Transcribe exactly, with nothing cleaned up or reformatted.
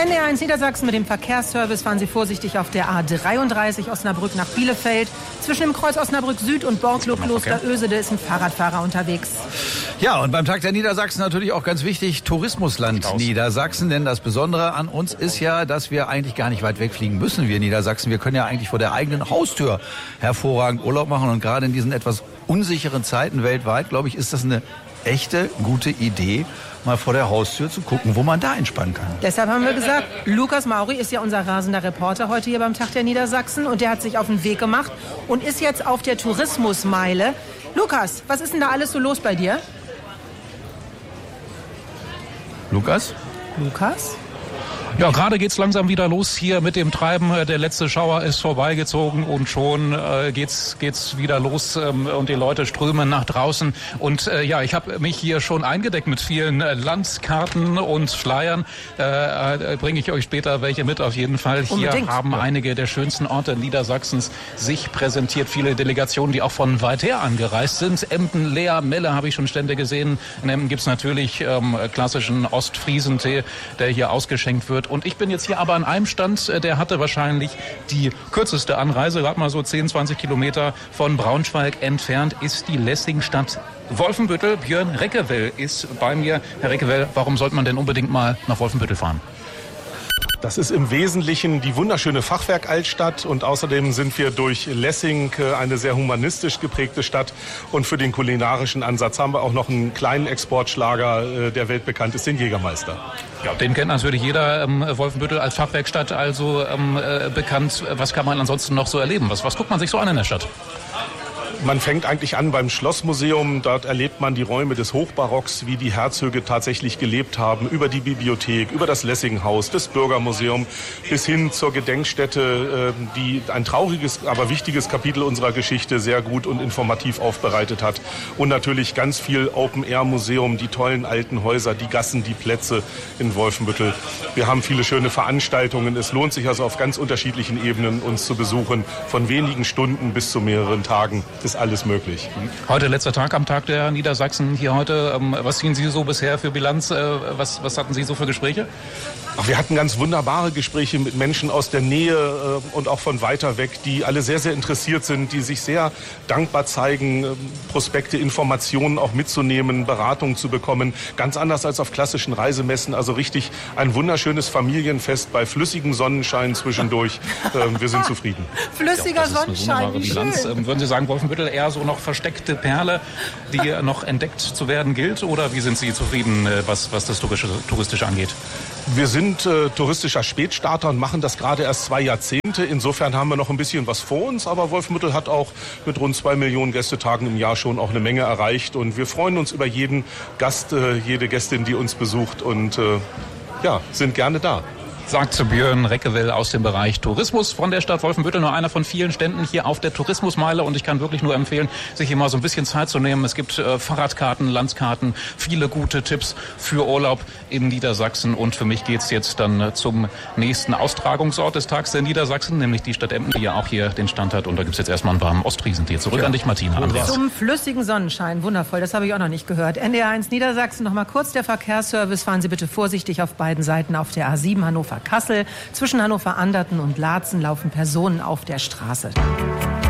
N D R eins Niedersachsen mit dem Verkehrsservice. Fahren Sie vorsichtig auf der A dreiunddreißig Osnabrück nach Bielefeld. Zwischen dem Kreuz Osnabrück Süd und Borklo-Kloster Ösede ist ein Fahrradfahrer unterwegs. Ja, und beim Tag der Niedersachsen natürlich auch ganz wichtig, Tourismusland Niedersachsen. Denn das Besondere an uns ist ja, dass wir eigentlich gar nicht weit wegfliegen müssen, wir Niedersachsen. Wir können ja eigentlich vor der eigenen Haustür hervorragend Urlaub machen. Und gerade in diesen etwas unsicheren Zeiten weltweit, glaube ich, ist das eine echte, gute Idee, mal vor der Haustür zu gucken, wo man da entspannen kann. Deshalb haben wir gesagt, Lukas Mauri ist ja unser rasender Reporter heute hier beim Tag der Niedersachsen und der hat sich auf den Weg gemacht und ist jetzt auf der Tourismusmeile. Lukas, was ist denn da alles so los bei dir? Lukas? Lukas? Ja, gerade geht's langsam wieder los hier mit dem Treiben. Der letzte Schauer ist vorbeigezogen und schon äh, geht's geht's wieder los ähm, und die Leute strömen nach draußen. Und äh, ja, ich habe mich hier schon eingedeckt mit vielen äh, Landkarten und Schleiern. Äh, äh, Bringe ich euch später welche mit auf jeden Fall. Hier Unbedingt. haben einige der schönsten Orte Niedersachsens sich präsentiert. Viele Delegationen, die auch von weit her angereist sind. Emden, Leer, Melle habe ich schon Stände gesehen. In Emden gibt's natürlich ähm, klassischen Ostfriesentee, der hier ausgeschenkt wird. Und ich bin jetzt hier aber an einem Stand, der hatte wahrscheinlich die kürzeste Anreise, gerade mal so zehn, zwanzig Kilometer von Braunschweig entfernt, ist die Lessingstadt Wolfenbüttel. Björn Reckewell ist bei mir. Herr Reckewell, warum sollte man denn unbedingt mal nach Wolfenbüttel fahren? Das ist im Wesentlichen die wunderschöne Fachwerk-Altstadt und außerdem sind wir durch Lessing eine sehr humanistisch geprägte Stadt und für den kulinarischen Ansatz haben wir auch noch einen kleinen Exportschlager, der weltbekannt ist, den Jägermeister. Ja, den kennt natürlich jeder. Ähm, Wolfenbüttel als Fachwerkstatt also ähm, äh, bekannt. Was kann man ansonsten noch so erleben? Was, was guckt man sich so an in der Stadt? Man fängt eigentlich an beim Schlossmuseum. Dort erlebt man die Räume des Hochbarocks, wie die Herzöge tatsächlich gelebt haben, über die Bibliothek, über das Lessinghaus, das Bürgermuseum bis hin zur Gedenkstätte, die ein trauriges, aber wichtiges Kapitel unserer Geschichte sehr gut und informativ aufbereitet hat. Und natürlich ganz viel Open-Air-Museum, die tollen alten Häuser, die Gassen, die Plätze in Wolfenbüttel. Wir haben viele schöne Veranstaltungen. Es lohnt sich also auf ganz unterschiedlichen Ebenen, uns zu besuchen, von wenigen Stunden bis zu mehreren Tagen. Das ist alles möglich. Heute letzter Tag am Tag der Niedersachsen hier heute. Was ziehen Sie so bisher für Bilanz? Was, was hatten Sie so für Gespräche? Ach, wir hatten ganz wunderbare Gespräche mit Menschen aus der Nähe äh, und auch von weiter weg, die alle sehr, sehr interessiert sind, die sich sehr dankbar zeigen, äh, Prospekte, Informationen auch mitzunehmen, Beratungen zu bekommen. Ganz anders als auf klassischen Reisemessen. Also richtig ein wunderschönes Familienfest bei flüssigem Sonnenschein zwischendurch. Äh, wir sind zufrieden. Flüssiger ja, Sonnenschein, wie schön. Ähm, würden Sie sagen, Wolfenbüttel eher so noch versteckte Perle, die noch entdeckt zu werden gilt? Oder wie sind Sie zufrieden, was, was das Touristische angeht? Wir sind äh, touristischer Spätstarter und machen das gerade erst zwei Jahrzehnte. Insofern haben wir noch ein bisschen was vor uns. Aber Wolfenbüttel hat auch mit rund zwei Millionen Gästetagen im Jahr schon auch eine Menge erreicht. Und wir freuen uns über jeden Gast, äh, jede Gästin, die uns besucht. Und äh, ja, sind gerne da. Sagt Björn Reckewell aus dem Bereich Tourismus von der Stadt Wolfenbüttel. Nur einer von vielen Ständen hier auf der Tourismusmeile. Und ich kann wirklich nur empfehlen, sich hier mal so ein bisschen Zeit zu nehmen. Es gibt äh, Fahrradkarten, Landskarten, viele gute Tipps für Urlaub in Niedersachsen. Und für mich geht's jetzt dann äh, zum nächsten Austragungsort des Tags der Niedersachsen, nämlich die Stadt Emden, die ja auch hier den Stand hat. Und da gibt's jetzt erstmal einen warmen Ostfriesentee. Zurück ja. an dich, Martina. Andreas. Zum flüssigen Sonnenschein. Wundervoll, das habe ich auch noch nicht gehört. N D R eins Niedersachsen, noch mal kurz der Verkehrsservice. Fahren Sie bitte vorsichtig auf beiden Seiten auf der A sieben Hannover-Kassel. Zwischen Hannover-Anderten und Laatzen laufen Personen auf der Straße.